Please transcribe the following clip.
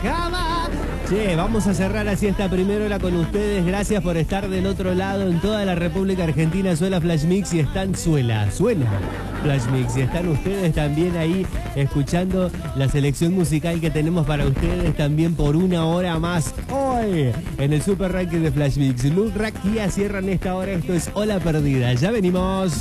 Java. Che, vamos a cerrar así esta primera hora con ustedes. Gracias por estar del otro lado. En toda la República Argentina suena Flash Mix y suena Flash Mix. Y están ustedes también ahí escuchando la selección musical que tenemos para ustedes también por una hora más hoy en el Super Ranking de Flash Mix. Luz Rack Kia cierran esta hora. Esto es Ola Perdida. Ya venimos.